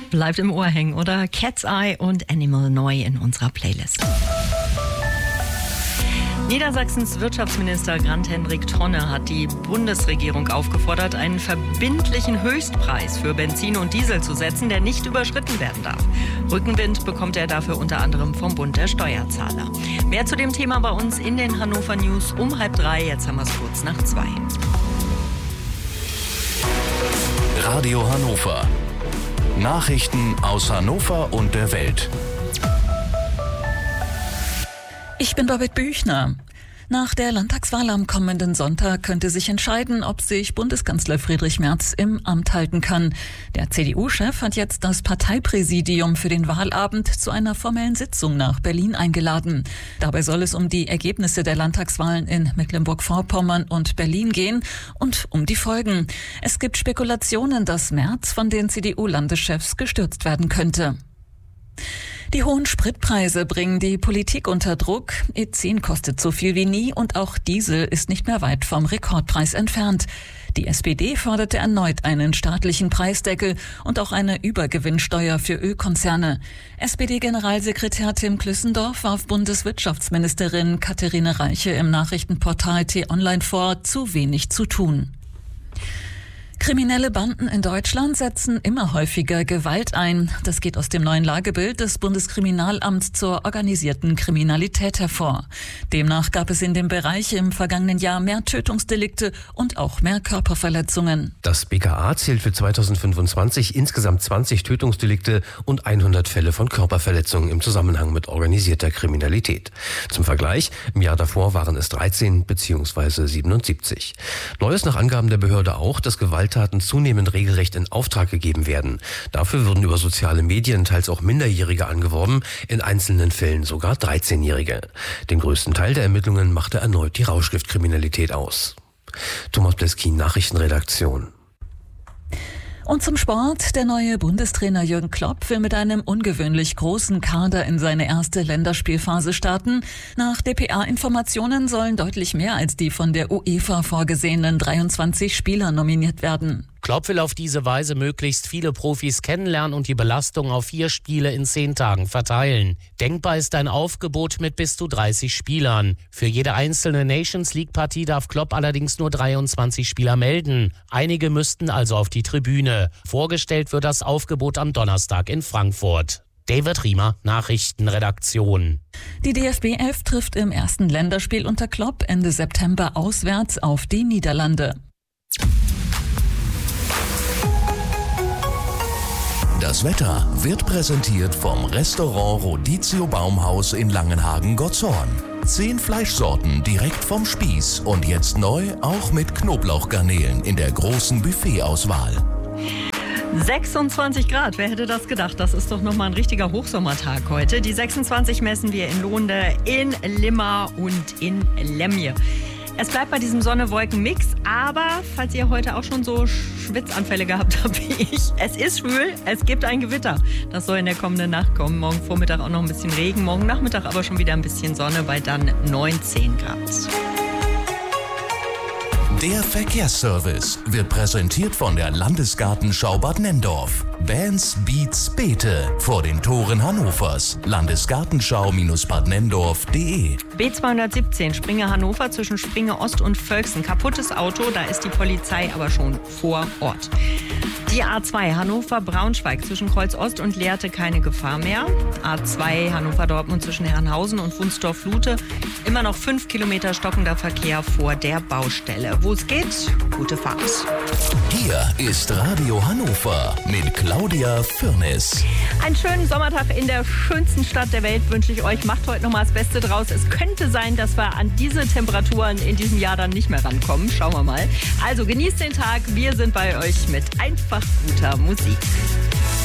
Bleibt im Ohr hängen, oder? Cat's Eye und Animal neu in unserer Playlist. Niedersachsens Wirtschaftsminister Grant-Hendrik Tonne hat die Bundesregierung aufgefordert, einen verbindlichen Höchstpreis für Benzin und Diesel zu setzen, der nicht überschritten werden darf. Rückenwind bekommt er dafür unter anderem vom Bund der Steuerzahler. Mehr zu dem Thema bei uns in den Hannover News um 2:30. Jetzt haben wir es kurz nach 2. Radio Hannover. Nachrichten aus Hannover und der Welt. Ich bin Babette Büchner. Nach der Landtagswahl am kommenden Sonntag könnte sich entscheiden, ob sich Bundeskanzler Friedrich Merz im Amt halten kann. Der CDU-Chef hat jetzt das Parteipräsidium für den Wahlabend zu einer formellen Sitzung nach Berlin eingeladen. Dabei soll es um die Ergebnisse der Landtagswahlen in Mecklenburg-Vorpommern und Berlin gehen und um die Folgen. Es gibt Spekulationen, dass Merz von den CDU-Landeschefs gestürzt werden könnte. Die hohen Spritpreise bringen die Politik unter Druck. E10 kostet so viel wie nie und auch Diesel ist nicht mehr weit vom Rekordpreis entfernt. Die SPD forderte erneut einen staatlichen Preisdeckel und auch eine Übergewinnsteuer für Ölkonzerne. SPD-Generalsekretär Tim Klüssendorf warf Bundeswirtschaftsministerin Katharina Reiche im Nachrichtenportal T-Online vor, zu wenig zu tun. Kriminelle Banden in Deutschland setzen immer häufiger Gewalt ein. Das geht aus dem neuen Lagebild des Bundeskriminalamts zur organisierten Kriminalität hervor. Demnach gab es in dem Bereich im vergangenen Jahr mehr Tötungsdelikte und auch mehr Körperverletzungen. Das BKA zählt für 2025 insgesamt 20 Tötungsdelikte und 100 Fälle von Körperverletzungen im Zusammenhang mit organisierter Kriminalität. Zum Vergleich, im Jahr davor waren es 13 bzw. 77. Neu ist nach Angaben der Behörde auch, dass Gewalttaten zunehmend regelrecht in Auftrag gegeben werden. Dafür würden über soziale Medien teils auch Minderjährige angeworben, in einzelnen Fällen sogar 13-Jährige. Den größten Teil der Ermittlungen machte erneut die Rauschgiftkriminalität aus. Thomas Bleskin, Nachrichtenredaktion. Und zum Sport. Der neue Bundestrainer Jürgen Klopp will mit einem ungewöhnlich großen Kader in seine erste Länderspielphase starten. Nach dpa-Informationen sollen deutlich mehr als die von der UEFA vorgesehenen 23 Spieler nominiert werden. Klopp will auf diese Weise möglichst viele Profis kennenlernen und die Belastung auf 4 Spiele in 10 Tagen verteilen. Denkbar ist ein Aufgebot mit bis zu 30 Spielern. Für jede einzelne Nations-League-Partie darf Klopp allerdings nur 23 Spieler melden. Einige müssten also auf die Tribüne. Vorgestellt wird das Aufgebot am Donnerstag in Frankfurt. David Riemer, Nachrichtenredaktion. Die DFB 11 trifft im ersten Länderspiel unter Klopp Ende September auswärts auf die Niederlande. Das Wetter wird präsentiert vom Restaurant Rodizio Baumhaus in Langenhagen-Gottshorn. 10 Fleischsorten direkt vom Spieß und jetzt neu auch mit Knoblauchgarnelen in der großen Buffetauswahl. 26 Grad, wer hätte das gedacht? Das ist doch nochmal ein richtiger Hochsommertag heute. Die 26 messen wir in Lohnde, in Limmer und in Lemje. Es bleibt bei diesem Sonne-Wolken-Mix, aber falls ihr heute auch schon so Schwitzanfälle gehabt habt wie ich, es ist schwül, es gibt ein Gewitter. Das soll in der kommenden Nacht kommen. Morgen Vormittag auch noch ein bisschen Regen, morgen Nachmittag aber schon wieder ein bisschen Sonne bei dann 19 Grad. Der Verkehrsservice wird präsentiert von der Landesgartenschau Bad Nenndorf. Bands, Beats, Beete vor den Toren Hannovers. Landesgartenschau-badnendorf.de. B217 Springe Hannover zwischen Springe Ost und Völksen. Kaputtes Auto, da ist die Polizei aber schon vor Ort. Die A2 Hannover-Braunschweig zwischen Kreuz Ost und Lehrte keine Gefahr mehr. A2 Hannover-Dortmund zwischen Herrenhausen und Wunstorf-Lute. Immer noch 5 Kilometer stockender Verkehr vor der Baustelle. Wo es geht, gute Fahrt. Hier ist Radio Hannover mit Claudia Fürnes. Einen schönen Sommertag in der schönsten Stadt der Welt wünsche ich euch. Macht heute noch mal das Beste draus. Es könnte sein, dass wir an diese Temperaturen in diesem Jahr dann nicht mehr rankommen. Schauen wir mal. Also genießt den Tag. Wir sind bei euch mit einfach guter Musik.